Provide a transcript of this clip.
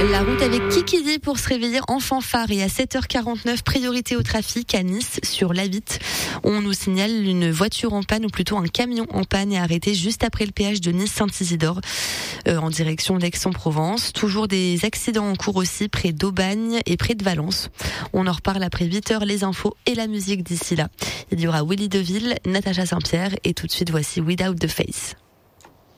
La route avec Kikidi pour se réveiller en fanfare et à 7h49, priorité au trafic à Nice sur l'A8. On nous signale une voiture en panne ou plutôt un camion en panne est arrêté juste après le péage de Nice-Saint-Isidore en direction d'Aix-en-Provence. Toujours des accidents en cours aussi près d'Aubagne et près de Valence. On en reparle après 8h, les infos et la musique d'ici là. Il y aura Willy Deville, Natacha Saint-Pierre et tout de suite voici Without the Face.